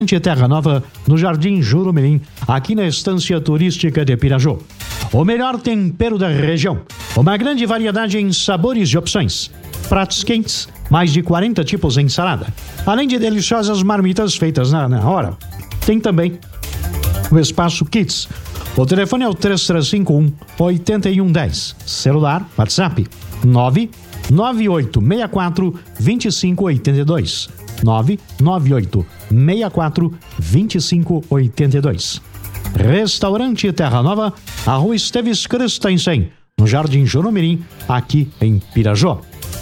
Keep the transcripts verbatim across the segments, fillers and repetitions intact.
Terra Nova, no Jardim Jurumirim, aqui na Estância Turística de Piraju. O melhor tempero da região, uma grande variedade em sabores e opções. Pratos quentes, mais de quarenta tipos em salada, além de deliciosas marmitas feitas na, na hora. Tem também o Espaço Kids. O telefone é o três três cinco um, oito um um zero. Celular, WhatsApp, nove nove oito seis quatro, dois cinco oito dois. nove nove oito seis quatro, dois cinco oito dois. Restaurante Terra Nova, a Rua Esteves Christensen, no Jardim Jurumirim, aqui em Piraju.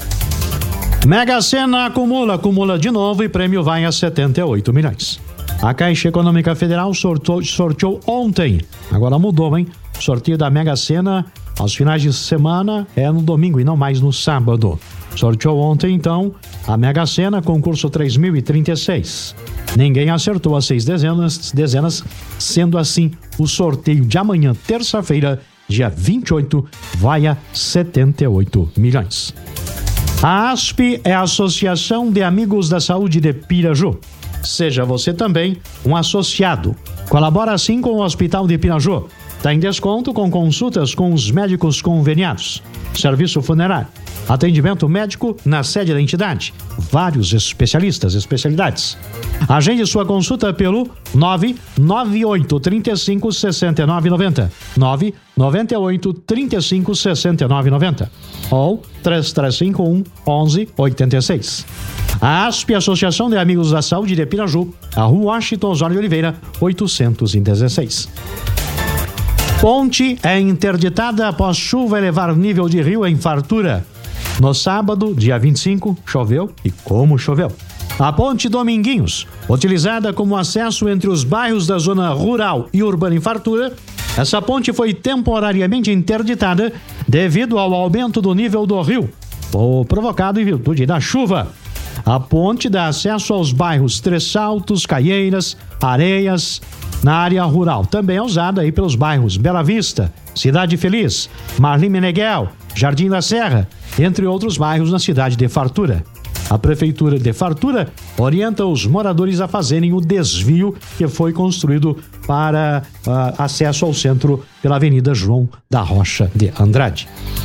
Mega Sena acumula, acumula de novo e prêmio vai a setenta e oito milhões. A Caixa Econômica Federal sortou, sorteou ontem, agora mudou, hein? Sorteio da Mega Sena aos finais de semana é no domingo e não mais no sábado. Sorteou ontem, então, a Mega Sena, concurso três mil e trinta e seis. Ninguém acertou as seis dezenas, dezenas, sendo assim, o sorteio de amanhã, terça-feira, dia vinte e oito, vai a setenta e oito milhões. A A S P é a Associação de Amigos da Saúde de Piraju. Seja você também um associado. Colabora assim com o Hospital de Piraju. Tem desconto com consultas com os médicos conveniados. Serviço funerário. Atendimento médico na sede da entidade. Vários especialistas, especialidades. Agende sua consulta pelo nove nove oito, três cinco, seis nove nove zero. nove nove oito, três cinco, seis nove nove zero. Ou três três cinco um, onze oitenta e seis. A A S P, Associação de Amigos da Saúde de Piraju, a Rua Washington Osório de Oliveira, oitocentos e dezesseis. Ponte é interditada após chuva elevar nível de rio em Fartura. No sábado, dia vinte e cinco, choveu e como choveu. A ponte Dominguinhos, utilizada como acesso entre os bairros da zona rural e urbana em Fartura, essa ponte foi temporariamente interditada devido ao aumento do nível do rio, provocado em virtude da chuva. A ponte dá acesso aos bairros Três Saltos, Caieiras, Areias, na área rural. Também é usada aí pelos bairros Bela Vista, Cidade Feliz, Marlim Meneghel, Jardim da Serra, entre outros bairros na cidade de Fartura. A Prefeitura de Fartura orienta os moradores a fazerem o desvio que foi construído para uh, acesso ao centro pela Avenida João da Rocha de Andrade.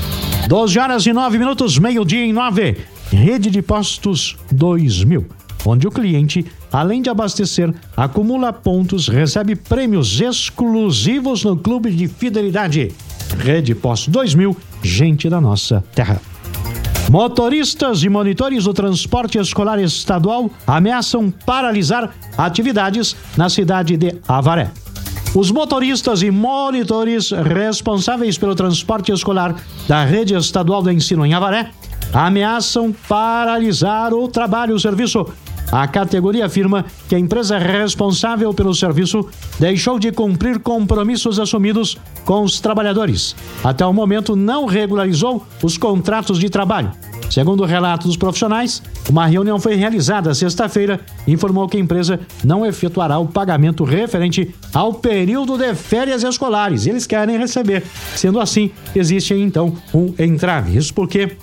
doze horas e nove minutos, meio-dia em nove. Rede de Postos dois mil, onde o cliente, além de abastecer, acumula pontos, recebe prêmios exclusivos no Clube de Fidelidade. Rede Postos dois mil, gente da nossa terra. Motoristas e monitores do transporte escolar estadual ameaçam paralisar atividades na cidade de Avaré. Os motoristas e monitores responsáveis pelo transporte escolar da rede estadual de ensino em Avaré ameaçam paralisar o trabalho e o serviço. A categoria afirma que a empresa responsável pelo serviço deixou de cumprir compromissos assumidos com os trabalhadores. Até o momento, não regularizou os contratos de trabalho. Segundo o relato dos profissionais, uma reunião foi realizada sexta-feira e informou que a empresa não efetuará o pagamento referente ao período de férias escolares. Eles querem receber. Sendo assim, existe então um entrave. Isso porque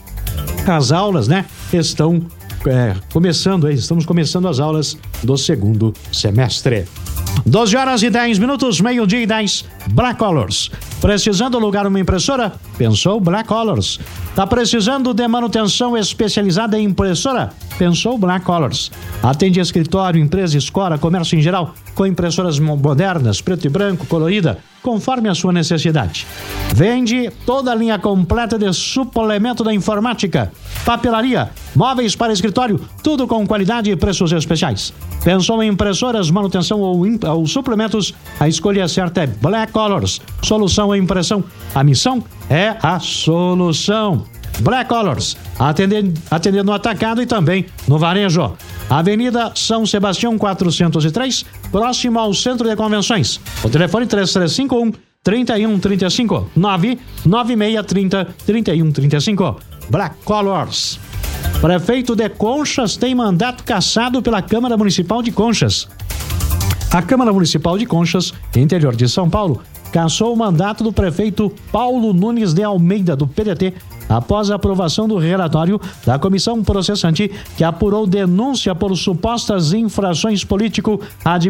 as aulas, né, estão é, começando, estamos começando as aulas do segundo semestre. doze horas e dez minutos, meio-dia e dez, Black Colors. Precisando alugar uma impressora? Pensou Black Colors. Tá precisando de manutenção especializada em impressora? Pensou Black Colors. Atende escritório, empresa, escola, comércio em geral, com impressoras modernas, preto e branco, colorida, conforme a sua necessidade. Vende toda a linha completa de suplemento da informática, papelaria, móveis para escritório, tudo com qualidade e preços especiais. Pensou em impressoras, manutenção ou, imp- ou suplementos? A escolha certa é Black Colors. Solução é impressão. A missão é a solução. Black Colors, atendendo, atendendo no atacado e também no varejo. Avenida São Sebastião quatrocentos e três, próximo ao Centro de Convenções. O telefone três três cinco um, três um três cinco, nove nove seis três zero, três um três cinco. Black Colors. Prefeito de Conchas tem mandato cassado pela Câmara Municipal de Conchas. A Câmara Municipal de Conchas, interior de São Paulo, cassou o mandato do prefeito Paulo Nunes de Almeida, do P D T, após a aprovação do relatório da comissão processante que apurou denúncia por supostas infrações político-administrativas